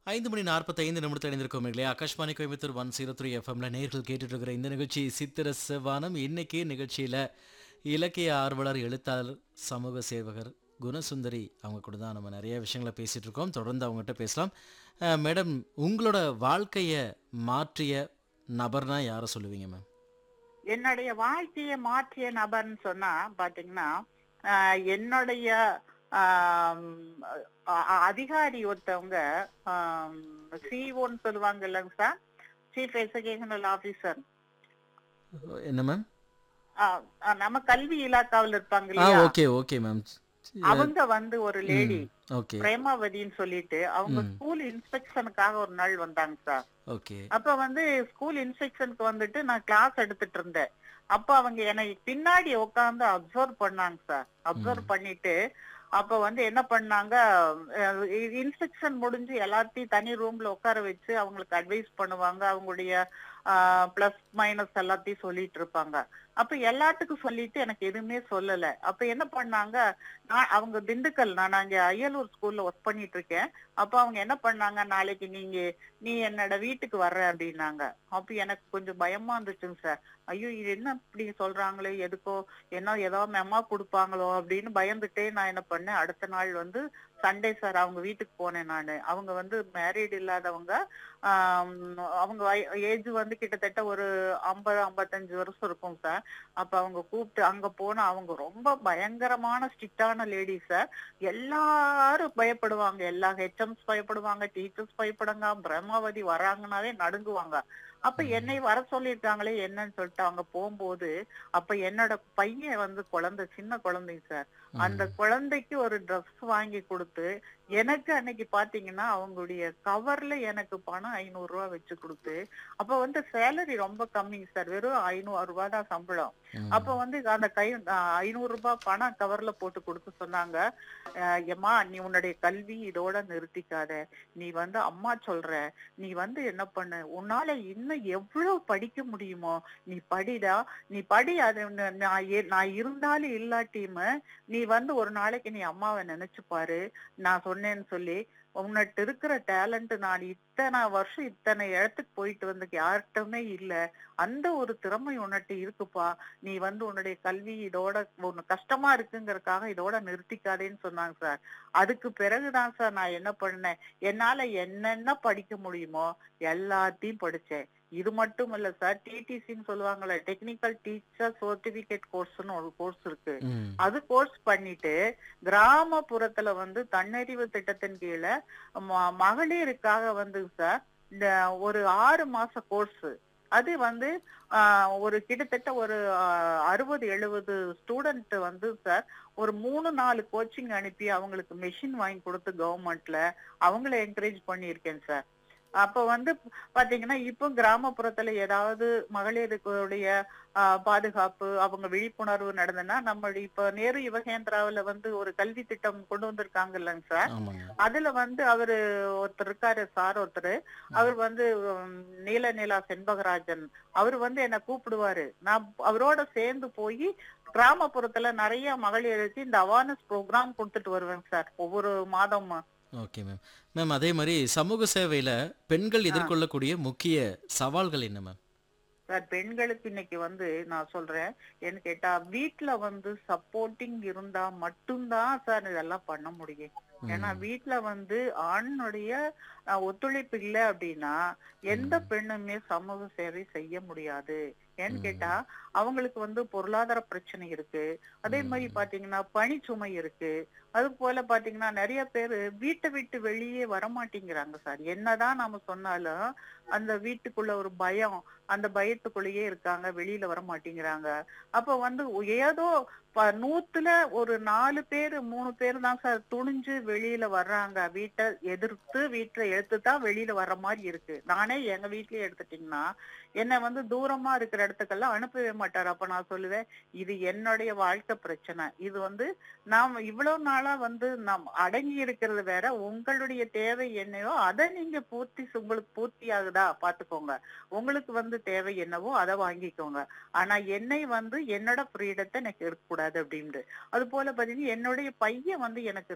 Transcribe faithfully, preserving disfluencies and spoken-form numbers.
ஐந்து மணி நாற்பத்தி ஐந்து நிமிடத்தில் இணைந்திருக்கோம் இல்லையா? Akashvani Coimbatore one zero three எஃப்எம்ல நேர்கள் கேட்டுட்டு இருக்கிற இந்த நிகழ்ச்சி சித்திர செவ்வானம். இன்னைக்கு நிகழ்ச்சியில இலக்கிய ஆர்வலர், எழுத்தாளர், சமூக சேவகர் குணசுந்தரி அவங்க கூட தான் நம்ம நிறைய விஷயங்களை பேசிட்டு இருக்கோம். தொடர்ந்து அவங்ககிட்ட பேசலாம். அஹ், மேடம், உங்களோட வாழ்க்கைய மாற்றிய நபர்னா யாரை சொல்லுவீங்க மேம்? என்னுடைய வாழ்க்கையை மாற்றிய நபர்னு சொன்னா பாத்தீங்கன்னா ஆஹ் என்னுடைய ஆம், அ- அ- அதிகாரி ஒருத்தவங்க சிஓன்னு சொல்லுவாங்க இல்லைங்க சார், சீஃப் எஜுகேஷனல் ஆபீசர். என்ன மேம்? நம்ம கல்வி இலாக்காவில் இருப்பாங்க ஆ, இல்லையா, ஓகே ஓகே மேம். அவங்க வந்து ஒரு லேடி ம், ஓகே. பிரேமாவதின்னு சொல்லிட்டு அவங்க ம், ஸ்கூல் இன்ஸ்பெக்ஷனுக்காக ஒரு நாள் வந்தாங்க சார். ஓகே. அப்ப வந்து ஸ்கூல் இன்ஸ்பெக்ஷனுக்கு வந்துட்டு நான் கிளாஸ் எடுத்துட்டு இருந்தேன். அப்ப அவங்க என்னை பின்னாடி உட்கார்ந்து அப்சர்வ் பண்ணாங்க சார். ம், அப்சர்வ் பண்ணிட்டு அப்ப வந்து என்ன பண்ணாங்க, இன்ஸ்பெக்ஷன் முடிஞ்சு எல்லாத்தையும் தனி ரூம்ல உட்கார வச்சு அவங்களுக்கு அட்வைஸ் பண்ணுவாங்க. அவங்களுடைய பிளஸ் மைனஸ் எல்லாத்தையும் சொல்லிட்டு இருப்பாங்க. அப்ப எல்லாத்துக்கும் சொல்லிட்டு எனக்கு எதுவுமே சொல்லல. அப்ப என்ன பண்ணாங்க, நான் அவங்க திண்டுக்கல், நான் அங்க அய்யலூர் ஸ்கூல்ல ஒர்க் பண்ணிட்டு இருக்கேன். அப்ப அவங்க என்ன பண்ணாங்க, நாளைக்கு நீங்க நீ என்னோட வீட்டுக்கு வர்ற அப்படின்னாங்க. அப்ப எனக்கு கொஞ்சம் பயமா இருந்துச்சுங்க சார். ஐயோ, இது என்ன இப்படி சொல்றாங்களே, எதுக்கோ என்ன ஏதாவது மெமா கொடுப்பாங்களோ அப்படின்னு பயந்துட்டே நான் என்ன பண்ணேன், அடுத்த நாள் வந்து சண்டே சார் அவங்க வீட்டுக்கு போனேன் நானு. அவங்க வந்து மேரீடு இல்லாதவங்க. ஆஹ் அவங்க ஏஜ் வந்து கிட்டத்தட்ட ஒரு ஐம்பது ஐம்பத்தஞ்சு வருஷம் இருக்கும் சார். அப்ப அவங்க கூப்பிட்டு அங்க போனா அவங்க ரொம்ப பயங்கரமான ஸ்ட்ரிக்டான லேடி சார். எல்லாரும் பயப்படுவாங்க, எல்லா ஹெச்எம்ஸ் பயப்படுவாங்க, டீச்சர்ஸ் பயப்படுங்க, பிரம்மாவதி வராங்கன்னாவே நடுங்குவாங்க. அப்ப என்னை ம், வர சொல்லியிருக்காங்களே என்னன்னு சொல்லிட்டு அவங்க போகும்போது, அப்ப என்னோட பையன் வந்து குழந்தை, சின்ன குழந்தைங்க சார். அந்த ம், குழந்தைக்கு ஒரு ட்ரெஸ் வாங்கி கொடுத்து, எனக்கு அன்னைக்கு பாத்தீங்கன்னா அவங்களுடைய கவர்ல எனக்கு பணம் ஐநூறு ரூபாய் வச்சு கொடுத்து, அப்ப வந்து சேலரி ரொம்ப கம்மிங்க சார், வெறும் ஐநூறு ரூபாய் தான் சம்பளம். அப்ப ம், வந்து அந்த கை ஐநூறு ரூபாய் பணம் கவர்ல போட்டு கொடுத்து சொன்னாங்க, "அஹ் ஏம்மா, நீ உன்னுடைய கல்வி இதோட நிறுத்திக்காத. நீ வந்து அம்மா சொல்ற, நீ வந்து என்ன பண்ணு, உன்னால இன்னும் எவ்வளவு படிக்க முடியுமோ நீ படிடா, நீ படி. அது ந- நான் இ- நான் இருந்தாலும் இல்லாட்டியுமே நீ வந்து ஒரு நாளைக்கு நீ அம்மாவை நினைச்சு பாரு. நான் சொன்னேன்னு சொல்லி உன்கிட்ட இருக்கிற டேலண்ட் நான் இத்தனை வருஷம் இத்தனை இடத்துக்கு போயிட்டு வந்து யார்கிட்டயுமே இல்ல. அந்த ஒரு திறமை உன்கிட்ட இருக்குப்பா. நீ வந்து உன்னுடைய கல்வி இதோட ஒண்ணு கஷ்டமா இருக்குங்கறக்காக இதோட நிறுத்திக்காதேன்னு சொன்னாங்க சார். அதுக்கு பிறகுதான் சார் நான் என்ன பண்ணேன், என்னால என்னென்ன படிக்க முடியுமோ எல்லாத்தையும் படிச்சேன். இது மட்டும் இல்ல சார், டிடிசின்னு சொல்லுவாங்கல்ல, டெக்னிக்கல் டீச்சர் சர்டிபிகேட் கோர்ஸ்னு ஒரு கோர்ஸ் இருக்கு. ம், அது கோர்ஸ் பண்ணிட்டு கிராமப்புறத்துல வந்து தன்னறிவு திட்டத்தின் கீழே ம- மகளிருக்காக வந்து சார் இந்த ஒரு ஆறு மாச கோர்ஸ். அது வந்து ஆஹ், ஒரு கிட்டத்தட்ட ஒரு ஆஹ், அறுபது எழுபது ஸ்டூடெண்ட் வந்து சார் ஒரு மூணு நாலு கோச்சிங் அனுப்பி அவங்களுக்கு மெஷின் வாங்கி கொடுத்து கவர்மெண்ட்ல அவங்கள என்கரேஜ் பண்ணியிருக்கேன் சார். அப்ப வந்து பாத்தீங்கன்னா இப்போ கிராமப்புறத்துல ஏதாவது மகளிருக்குடைய ஆஹ், பாதுகாப்பு, அவங்க விழிப்புணர்வு நடந்ததுன்னா, நம்ம இப்ப நேரு யுவகேந்திராவுல வந்து ஒரு கல்வி திட்டம் கொண்டு வந்திருக்காங்க இல்லைங்க சார். ஆமாங்க. அதுல வந்து அவரு ஒருத்தர் இருக்காரு சார், ஒருத்தர். அவர் ம், வந்து உம், நீல நிலா செண்பகராஜன். அவர் வந்து என்ன கூப்பிடுவாரு, நான் அவரோட சேர்ந்து போய் கிராமப்புறத்துல நிறைய மகளிருக்கு இந்த அவேர்னஸ் ப்ரோக்ராம் கொடுத்துட்டு வருவேன் சார் ஒவ்வொரு மாதமும். Okay ma'am. மேம், அதே மாதிரி சமூக சேவையில பெண்கள் ஆஹ் எதிர்கொள்ளக்கூடிய முக்கிய சவால்கள் என்ன மேம்? சார், பெண்களுக்கு இன்னைக்கு வந்து நான் சொல்றேன், என்ன கேட்டா வீட்ல வந்து சப்போர்ட்டிங் இருந்தா மட்டும்தான் சார் இதெல்லாம் பண்ண முடியும். ஏன்னா ம், வீட்ல வந்து ஆணுடைய அஹ், ஒத்துழைப்பு இல்லை அப்படின்னா எந்த ம், பெண்ணுமே சமூக சேவை செய்ய முடியாது. ஏன்னு கேட்டா ம், அவங்களுக்கு வந்து பொருளாதார பிரச்சனை இருக்கு. அதே மாதிரி ம், பாத்தீங்கன்னா பணிச்சுமை இருக்கு. அது போல பாத்தீங்கன்னா நிறைய பேரு வீட்டை விட்டு வெளியே வர மாட்டேங்கிறாங்க சார். என்னதான் நாம சொன்னாலும் அந்த வீட்டுக்குள்ள ஒரு பயம், அந்த பயத்துக்குள்ளேயே இருக்காங்க, வெளியில வர மாட்டேங்கிறாங்க. அப்ப வந்து ஏதோ ப- நூத்துல ஒரு நாலு பேரு மூணு பேர் தான் சார் துணிஞ்சு வெளியில வர்றாங்க. வீட்டை எதிர்த்து வீட்டை எடுத்து தான் வெளியில வர்ற மாதிரி இருக்கு. நானே எங்க வீட்லயே எடுத்துட்டீங்கன்னா என்னை வந்து தூரமா இருக்கிற இடத்துக்கெல்லாம் அனுப்பவே மாட்டாரு. அப்ப நான் சொல்லுவேன், இது என்னுடைய வாழ்க்கை பிரச்சனை. இது வந்து நாம் இவ்வளவு நாளா வந்து நாம் அடங்கி இருக்கிறது வேற, உங்களுடைய தேவை என்னவோ அதை நீங்க பூர்த்தி செ- உங்களுக்கு பூர்த்தி ஆகுதா பாத்துக்கோங்க. உங்களுக்கு வந்து தேவை என்னவோ அதை வாங்கிக்கோங்க. ஆனா என்னை வந்து என்னோட ஃப்ரீடத்தை எனக்கு இருக்கக்கூடாது அப்படின்ட்டு. அது போல பாத்தீங்கன்னா என்னுடைய பையன் வந்து எனக்கு